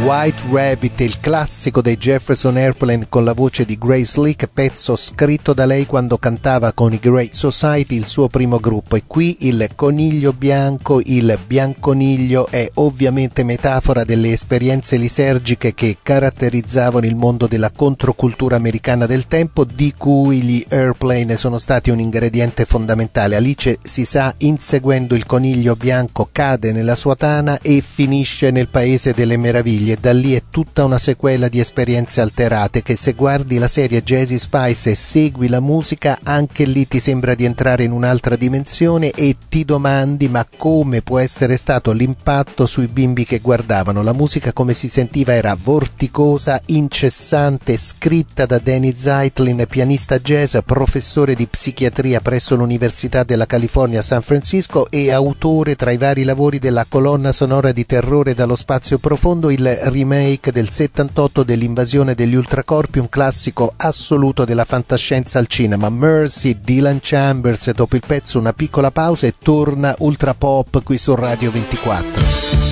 White Rabbit, il classico dei Jefferson Airplane con la voce di Grace Slick, pezzo scritto da lei quando cantava con i Great Society, il suo primo gruppo. E qui il coniglio bianco, il bianconiglio, è ovviamente metafora delle esperienze lisergiche che caratterizzavano il mondo della controcultura americana del tempo, di cui gli Airplane sono stati un ingrediente fondamentale. Alice, si sa, inseguendo il coniglio bianco cade nella sua tana e finisce nel paese delle meraviglie. E da lì è tutta una sequela di esperienze alterate che, se guardi la serie Jazzy Spice e segui la musica, anche lì ti sembra di entrare in un'altra dimensione e ti domandi ma come può essere stato l'impatto sui bimbi che guardavano. La musica, come si sentiva, era vorticosa, incessante, scritta da Danny Zeitlin, pianista jazz, professore di psichiatria presso l'Università della California a San Francisco e autore, tra i vari lavori, della colonna sonora di Terrore dallo spazio profondo, il remake del 78 dell'Invasione degli Ultracorpi, un classico assoluto della fantascienza al cinema. Mercy, Dylan Chambers. Dopo il pezzo una piccola pausa e torna Ultra Pop qui su Radio 24.